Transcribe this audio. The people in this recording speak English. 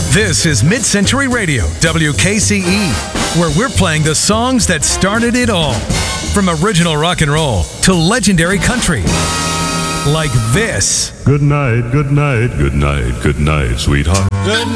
This is Mid-Century Radio, WKCE, where we're playing the songs that started it all. From original rock and roll to legendary country. Like this. Good night, good night, good night, good night, sweetheart. Good